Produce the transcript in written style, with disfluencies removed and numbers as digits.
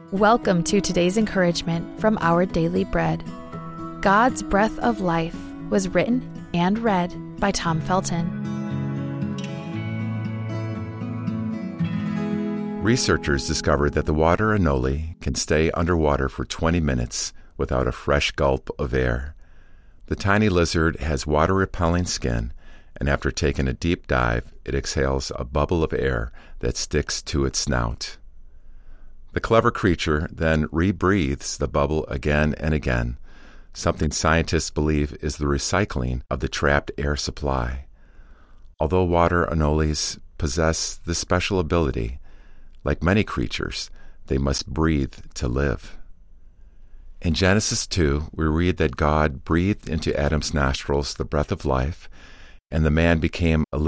Welcome to today's encouragement from Our Daily Bread. God's Breath of Life was written and read by Tom Felton. Researchers discovered that the water anole can stay underwater for 20 minutes without a fresh gulp of air. The tiny lizard has water-repelling skin, and after taking a deep dive, it exhales a bubble of air that sticks to its snout. The clever creature then rebreathes the bubble again and again, something scientists believe is the recycling of the trapped air supply. Although water anoles possess this special ability, like many creatures, they must breathe to live. In Genesis 2, we read that God breathed into Adam's nostrils the breath of life, and the man became a